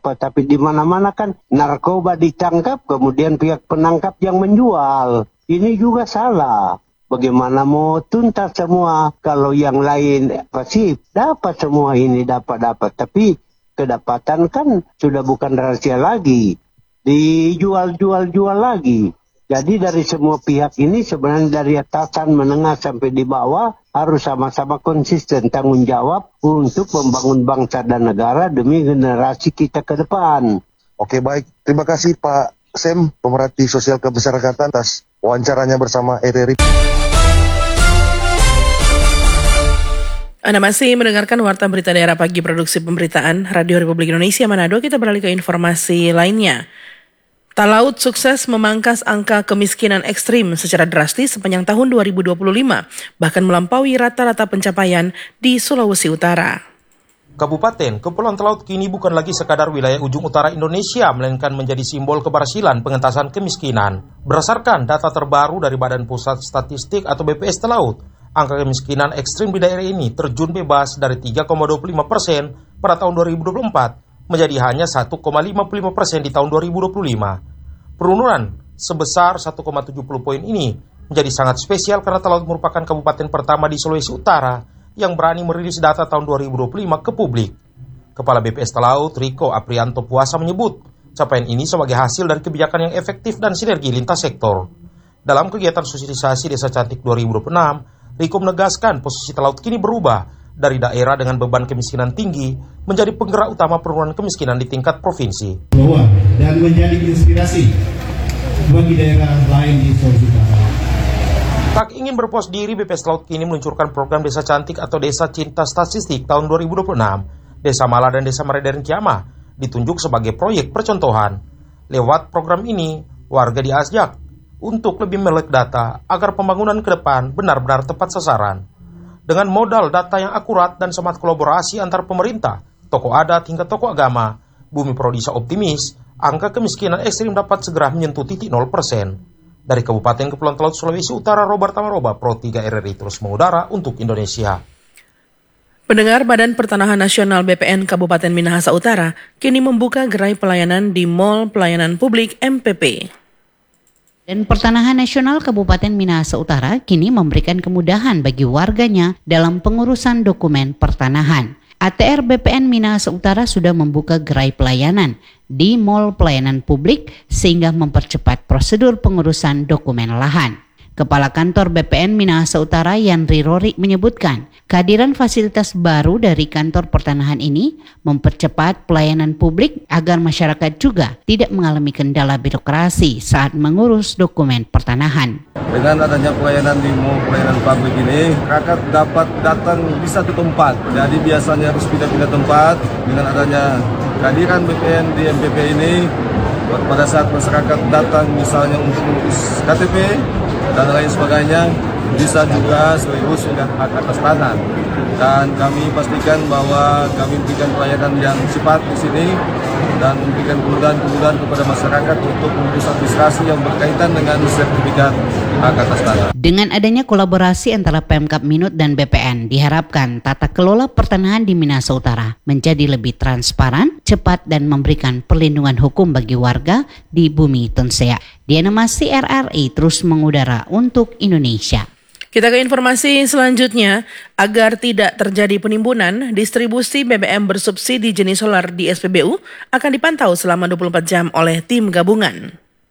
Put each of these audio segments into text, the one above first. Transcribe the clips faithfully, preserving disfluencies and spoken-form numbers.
apa. Tapi di mana-mana kan narkoba ditangkap, kemudian pihak penangkap yang menjual. Ini juga salah. Bagaimana mau tuntas semua kalau yang lain pasif? Dapat semua ini, dapat-dapat. Tapi kedapatan kan sudah bukan rahasia lagi. Dijual-jual-jual lagi. Jadi dari semua pihak ini sebenarnya dari atasan menengah sampai di bawah harus sama-sama konsisten tanggung jawab untuk membangun bangsa dan negara demi generasi kita ke depan. Oke, baik. Terima kasih Pak Sem, pemerhati sosial kemasyarakatan atas wawancaranya bersama R R I. Anda masih mendengarkan Warta Berita Daerah Pagi Produksi Pemberitaan Radio Republik Indonesia Manado. Kita beralih ke informasi lainnya. Talaut sukses memangkas angka kemiskinan ekstrim secara drastis sepanjang tahun dua ribu dua puluh lima, bahkan melampaui rata-rata pencapaian di Sulawesi Utara. Kabupaten Kepulauan Talaut kini bukan lagi sekadar wilayah ujung utara Indonesia, melainkan menjadi simbol keberhasilan pengentasan kemiskinan. Berdasarkan data terbaru dari Badan Pusat Statistik atau B P S Talaut, angka kemiskinan ekstrim di daerah ini terjun bebas dari tiga koma dua puluh lima persen pada tahun dua ribu dua puluh empat menjadi hanya satu koma lima puluh lima persen di tahun dua ribu dua puluh lima. Penurunan sebesar satu koma tujuh puluh poin ini menjadi sangat spesial karena Talaut merupakan kabupaten pertama di Sulawesi Utara yang berani merilis data tahun dua ribu dua puluh lima ke publik. Kepala B P S Talaut, Riko Aprianto Puasa menyebut, capaian ini sebagai hasil dari kebijakan yang efektif dan sinergi lintas sektor. Dalam kegiatan sosialisasi Desa Cantik dua ribu dua puluh enam, Riko menegaskan posisi Talaut kini berubah dari daerah dengan beban kemiskinan tinggi menjadi penggerak utama penurunan kemiskinan di tingkat provinsi. Bahwa dan menjadi inspirasi bagi daerah lain di Sulawesi Utara. Tak ingin berpuas diri, B P S Talaut kini meluncurkan program Desa Cantik atau Desa Cinta Statistik tahun dua ribu dua puluh enam. Desa Mala dan Desa Maredaren Kiamah ditunjuk sebagai proyek percontohan. Lewat program ini, warga diajak untuk lebih melek data agar pembangunan ke depan benar-benar tepat sasaran. Dengan modal data yang akurat dan semangat kolaborasi antar pemerintah, tokoh adat hingga tokoh agama, Bumi Prodisa optimis angka kemiskinan ekstrim dapat segera menyentuh titik nol persen. Dari Kabupaten Kepulauan Talaut Sulawesi Utara, Robert Tamaroba, Pro tiga R R I terus mengudara untuk Indonesia. Pendengar, Badan Pertanahan Nasional B P N Kabupaten Minahasa Utara kini membuka gerai pelayanan di Mall Pelayanan Publik M P P. Dan Pertanahan Nasional Kabupaten Minahasa Utara kini memberikan kemudahan bagi warganya dalam pengurusan dokumen pertanahan. A T R B P N Minahasa Utara sudah membuka gerai pelayanan di Mall Pelayanan Publik sehingga mempercepat prosedur pengurusan dokumen lahan. Kepala Kantor B P N Minahasa Utara Yanri Rorik menyebutkan, kehadiran fasilitas baru dari kantor pertanahan ini mempercepat pelayanan publik agar masyarakat juga tidak mengalami kendala birokrasi saat mengurus dokumen pertanahan. Dengan adanya pelayanan di Mall Pelayanan Publik ini, masyarakat dapat datang di satu tempat. Jadi biasanya harus pindah-pindah tempat. Dengan adanya kehadiran B P N di M P P ini, pada saat masyarakat datang misalnya untuk mengurus K T P dan lain sebagainya, bisa juga sekaligus dengan hak atas tanah. Dan kami pastikan bahwa kami memberikan pelayanan yang cepat di sini dan memberikan kemudahan-kemudahan kepada masyarakat untuk mengurus administrasi yang berkaitan dengan sertifikat hak atas tanah. Dengan adanya kolaborasi antara Pemkab Minut dan B P N, diharapkan tata kelola pertanahan di Minahasa Utara menjadi lebih transparan, cepat, dan memberikan perlindungan hukum bagi warga di Bumi Tonsea. Diana Masih, R R I terus mengudara untuk Indonesia. Kita ke informasi selanjutnya. Agar tidak terjadi penimbunan, distribusi B B M bersubsidi jenis solar di S P B U akan dipantau selama dua puluh empat jam oleh tim gabungan.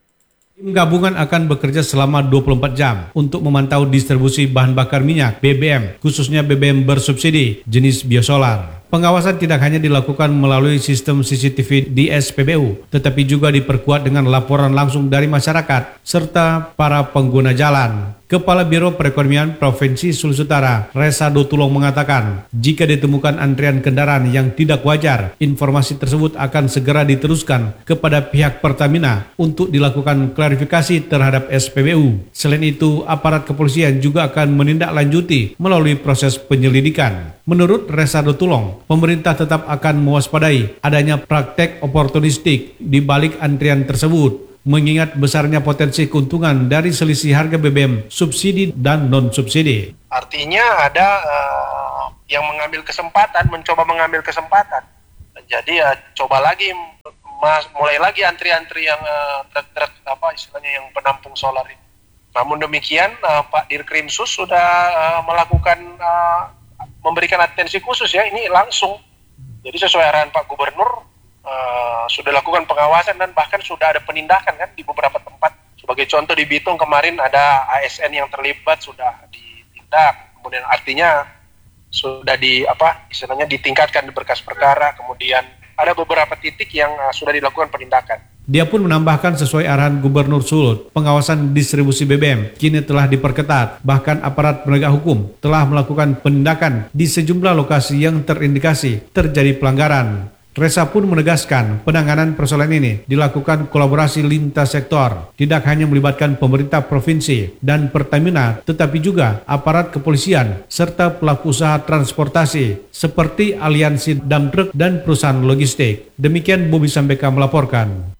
Tim gabungan akan bekerja selama dua puluh empat jam untuk memantau distribusi bahan bakar minyak B B M, khususnya B B M bersubsidi jenis biosolar. Pengawasan tidak hanya dilakukan melalui sistem C C T V di S P B U, tetapi juga diperkuat dengan laporan langsung dari masyarakat serta para pengguna jalan. Kepala Biro Perekonomian Provinsi Sulawesi Utara, Resa Dotulong mengatakan, jika ditemukan antrian kendaraan yang tidak wajar, informasi tersebut akan segera diteruskan kepada pihak Pertamina untuk dilakukan klarifikasi terhadap S P B U. Selain itu, aparat kepolisian juga akan menindaklanjuti melalui proses penyelidikan. Menurut Resa Dotulong, pemerintah tetap akan mewaspadai adanya praktek oportunistik di balik antrian tersebut, mengingat besarnya potensi keuntungan dari selisih harga B B M subsidi dan non-subsidi. Artinya ada uh, yang mengambil kesempatan, mencoba mengambil kesempatan. Jadi ya coba lagi, mas, mulai lagi antri-antri yang uh, truk-truk apa istilahnya yang penampung solar ini. Namun demikian uh, Pak Dirkrimsus sudah uh, melakukan uh, memberikan atensi khusus ya ini langsung. Jadi sesuai arahan Pak Gubernur uh, sudah lakukan pengawasan dan bahkan sudah ada penindakan kan di beberapa tempat. Sebagai contoh di Bitung kemarin ada A S N yang terlibat sudah ditindak. Kemudian artinya sudah di apa istilahnya ditingkatkan di berkas perkara. Kemudian ada beberapa titik yang uh, sudah dilakukan penindakan. Dia pun menambahkan sesuai arahan Gubernur Sulut, pengawasan distribusi B B M kini telah diperketat. Bahkan aparat penegak hukum telah melakukan penindakan di sejumlah lokasi yang terindikasi terjadi pelanggaran. Resa pun menegaskan penanganan persoalan ini dilakukan kolaborasi lintas sektor, tidak hanya melibatkan pemerintah provinsi dan Pertamina, tetapi juga aparat kepolisian serta pelaku usaha transportasi seperti aliansi dam truk dan perusahaan logistik. Demikian Bobi Sambeka melaporkan.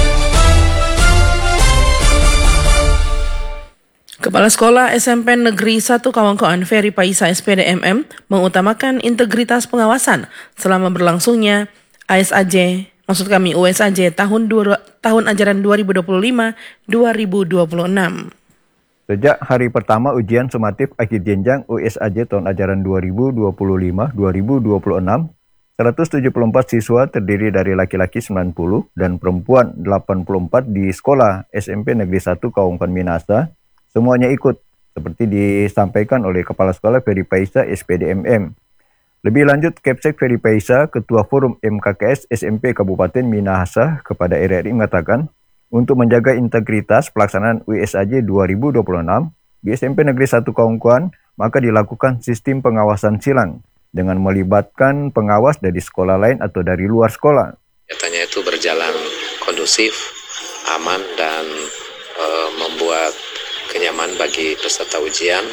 Kepala Sekolah S M P Negeri satu Kawangkoan Ferry Paisa S P D M M mengutamakan integritas pengawasan selama berlangsungnya A S A J, maksud kami U S A J tahun dua, tahun ajaran dua ribu dua puluh lima dua ribu dua puluh enam. Sejak hari pertama ujian sumatif akhir jenjang U S A J tahun ajaran dua ribu dua puluh lima dua ribu dua puluh enam, seratus tujuh puluh empat siswa terdiri dari laki-laki sembilan puluh dan perempuan delapan puluh empat di Sekolah S M P Negeri satu Kawangkoan Minahasa semuanya ikut, seperti disampaikan oleh Kepala Sekolah Ferry Paisa S P D M M. Lebih lanjut, Kepsek Ferry Paisa, Ketua Forum M K K S S M P Kabupaten Minahasa kepada R R I mengatakan, untuk menjaga integritas pelaksanaan U S A J dua ribu dua puluh enam di S M P Negeri satu Kawangkoan, maka dilakukan sistem pengawasan silang dengan melibatkan pengawas dari sekolah lain atau dari luar sekolah. Nyatanya itu berjalan kondusif, aman, dan e, membuat kenyaman bagi peserta ujian,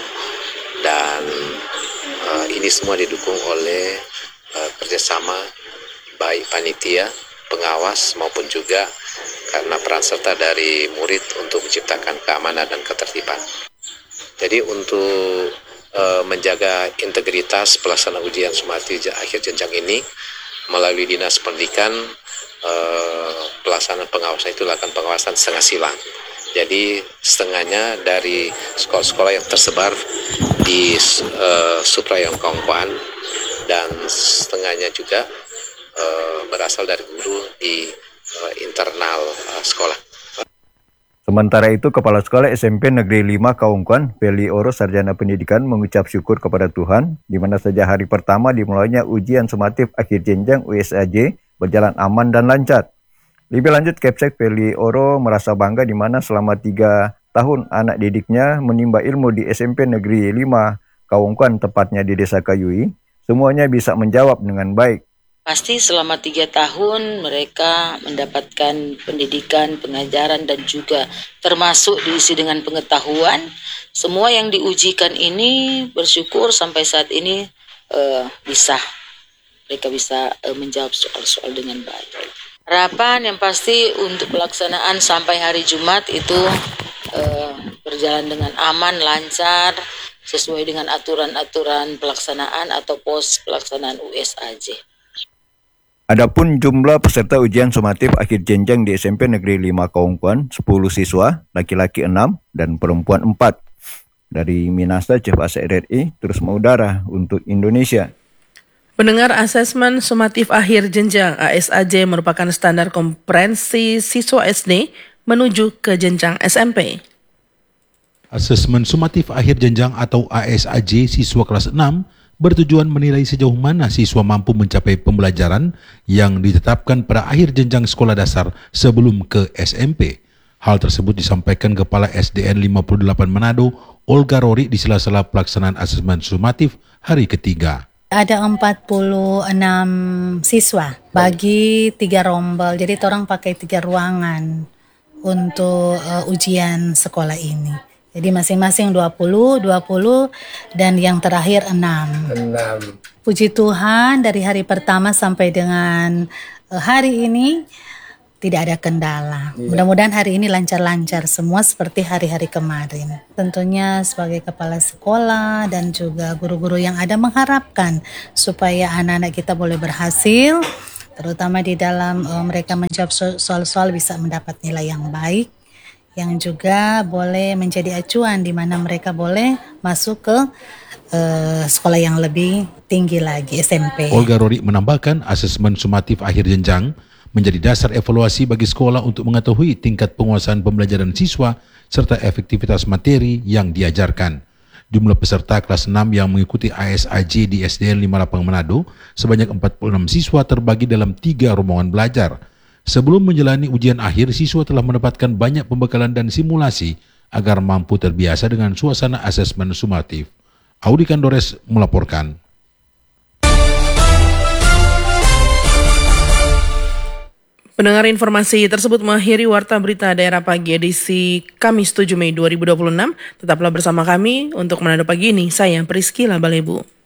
dan uh, ini semua didukung oleh uh, kerjasama baik panitia, pengawas maupun juga karena peran serta dari murid untuk menciptakan keamanan dan ketertiban. Jadi untuk uh, menjaga integritas pelaksanaan ujian sumatif akhir jenjang ini melalui Dinas Pendidikan, uh, pelaksanaan pengawasan itu dilakukan pengawasan setengah silang. Jadi setengahnya dari sekolah-sekolah yang tersebar di uh, Suprayong Kawangkoan dan setengahnya juga uh, berasal dari guru di uh, internal uh, sekolah. Sementara itu, Kepala Sekolah S M P Negeri lima Kawangkoan, Feli Oro Sarjana Pendidikan mengucap syukur kepada Tuhan, di mana sejak hari pertama dimulainya ujian sumatif akhir jenjang U S A J berjalan aman dan lancar. Lebih lanjut, Kepsek Feli Oro merasa bangga di mana selama tiga tahun anak didiknya menimba ilmu di S M P Negeri lima Kawangkoan, tepatnya di Desa Kayui, semuanya bisa menjawab dengan baik. Pasti selama tiga tahun mereka mendapatkan pendidikan, pengajaran, dan juga termasuk diisi dengan pengetahuan. Semua yang diujikan ini bersyukur sampai saat ini uh, bisa, mereka bisa uh, menjawab soal-soal dengan baik. Harapan yang pasti untuk pelaksanaan sampai hari Jumat itu uh, berjalan dengan aman, lancar, sesuai dengan aturan-aturan pelaksanaan atau pos pelaksanaan U S A J. Adapun jumlah peserta ujian sumatif akhir jenjang di S M P Negeri lima Kawangkoan, sepuluh siswa, laki-laki enam dan perempuan empat. Dari Minahasa, Chief Asa R R I, terus mengudara untuk Indonesia. Pendengar, asesmen sumatif akhir jenjang A S A J merupakan standar komprehensi siswa S D menuju ke jenjang S M P. Asesmen sumatif akhir jenjang atau A S A J siswa kelas enam bertujuan menilai sejauh mana siswa mampu mencapai pembelajaran yang ditetapkan pada akhir jenjang sekolah dasar sebelum ke S M P. Hal tersebut disampaikan Kepala S D N lima puluh delapan Manado, Olga Rory, di sela-sela pelaksanaan asesmen sumatif hari ketiga. Ada empat puluh enam siswa bagi tiga rombel, jadi orang pakai tiga ruangan untuk uh, ujian sekolah ini. Jadi masing-masing dua puluh, dua puluh, dan yang terakhir enam. enam. Puji Tuhan, dari hari pertama sampai dengan uh, hari ini tidak ada kendala. Iya. Mudah-mudahan hari ini lancar-lancar semua seperti hari-hari kemarin. Tentunya sebagai kepala sekolah dan juga guru-guru yang ada mengharapkan supaya anak-anak kita boleh berhasil. terutama di dalam uh, mereka menjawab soal-soal bisa mendapat nilai yang baik, yang juga boleh menjadi acuan di mana mereka boleh masuk ke uh, sekolah yang lebih tinggi lagi, S M P. Olga Rory menambahkan asesmen sumatif akhir jenjang menjadi dasar evaluasi bagi sekolah untuk mengetahui tingkat penguasaan pembelajaran siswa serta efektivitas materi yang diajarkan. Jumlah peserta kelas enam yang mengikuti A S A J di S D N lima Lapang Manado sebanyak empat puluh enam siswa terbagi dalam tiga rombongan belajar. Sebelum menjalani ujian akhir, siswa telah mendapatkan banyak pembekalan dan simulasi agar mampu terbiasa dengan suasana asesmen sumatif. Audi Kandores melaporkan. Pendengar, informasi tersebut mengakhiri Warta Berita Daerah Pagi edisi Kamis tujuh Mei dua ribu dua puluh enam. Tetaplah bersama kami untuk Manado Pagi ini. Saya Priscila Balebu.